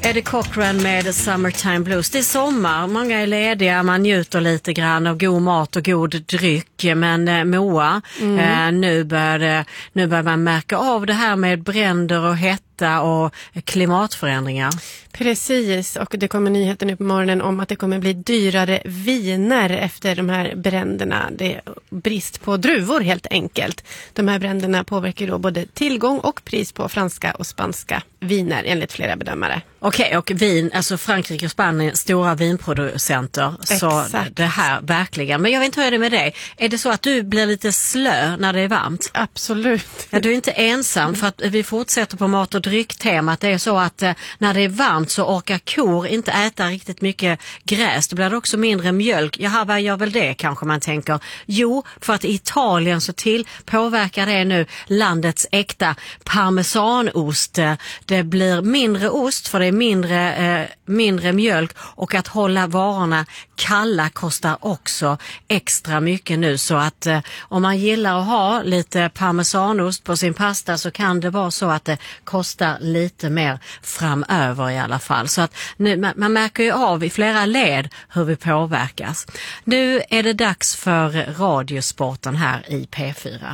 Eddie Cochran med Summertime Blues. Det är sommar, många är lediga, man njuter lite grann av god mat och god dryck. Men Moa, nu börjar man märka av det här med bränder och hetta och klimatförändringar. Precis, och det kommer nyheten nu på morgonen om att det kommer bli dyrare viner efter de här bränderna. Det är brist på druvor helt enkelt. De här bränderna påverkar då både tillgång och pris på franska och spanska viner enligt flera bedömare. Okej, och vin, alltså Frankrike och Spanien, stora vinproducenter. Exakt. Så det här verkligen. Men jag vet inte hur är det med dig. Är det så att du blir lite slö när det är varmt? Absolut. Ja, du är inte ensam, för att vi fortsätter på mat- och drycktemat. Det är så att när det är varmt så orkar kor inte äta riktigt mycket gräs. Det blir också mindre mjölk. Jaha, vad gör väl det kanske man tänker? Jo, för att i Italien så påverkar det nu landets äkta parmesanost. Det blir mindre ost för det är mindre mjölk, och att hålla varorna kalla kostar också extra mycket nu. Så att om man gillar att ha lite parmesanost på sin pasta så kan det vara så att det kostar lite mer framöver i alla fall. Så att nu, man märker ju av i flera led hur vi påverkas. Nu är det dags för radiosporten här i P4.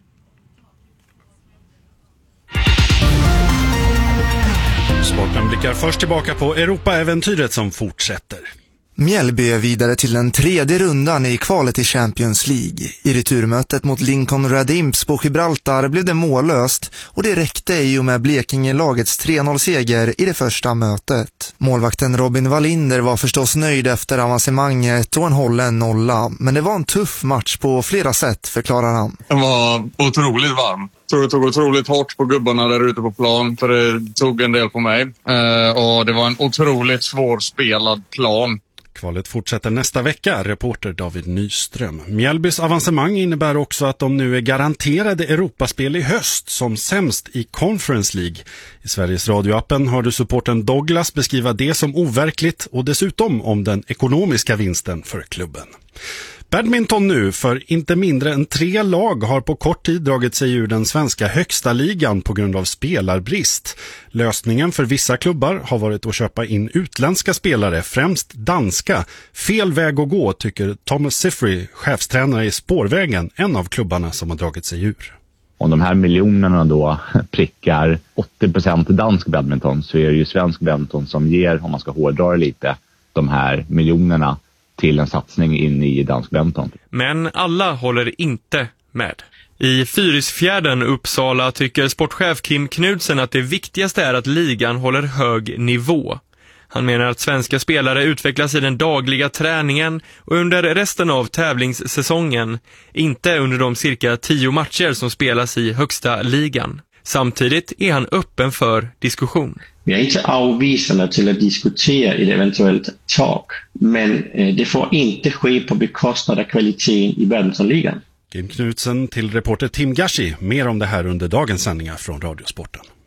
Sporten blickar först tillbaka på Europa-äventyret som fortsätter. Mjällby är vidare till den tredje rundan i kvalet till Champions League. I returmötet mot Lincoln Red Imps på Gibraltar blev det mållöst, och det räckte i och med Blekinge-lagets 3-0-seger i det första mötet. Målvakten Robin Wallinder var förstås nöjd efter avancemanget och en hållen nolla, men det var en tuff match på flera sätt, förklarar han. Den var otroligt varm. Jag tror det tog otroligt hårt på gubbarna där ute på plan, för det tog en del på mig. Och det var en otroligt svårspelad plan. Kvalet fortsätter nästa vecka, reporter David Nyström. Mjällbys avancemang innebär också att de nu är garanterade Europaspel i höst, som sämst i Conference League. I Sveriges radioappen har du supporten Douglas beskriva det som overkligt och dessutom om den ekonomiska vinsten för klubben. Badminton nu, för inte mindre än 3 lag har på kort tid dragit sig ur den svenska högsta ligan på grund av spelarbrist. Lösningen för vissa klubbar har varit att köpa in utländska spelare, främst danska. Fel väg att gå, tycker Thomas Siffrey, chefstränare i Spårvägen, en av klubbarna som har dragit sig ur. Om de här miljonerna då prickar 80% dansk badminton, så är det ju svensk badminton som ger, om man ska hårdra lite, de här miljonerna till en satsning in i dansk badminton. Men alla håller inte med. I Fyrisfjärden Uppsala tycker sportchef Kim Knudsen att det viktigaste är att ligan håller hög nivå. Han menar att svenska spelare utvecklas i den dagliga träningen och under resten av tävlingssäsongen, inte under de cirka 10 matcher som spelas i högsta ligan. Samtidigt är han öppen för diskussion. Vi är inte avvisande till att diskutera ett eventuellt tak, men det får inte ske på bekostnad av kvaliteten i badmintonligan. Kim Knudsen till reporter Tim Gashi. Mer om det här under dagens sändningar från Radiosporten.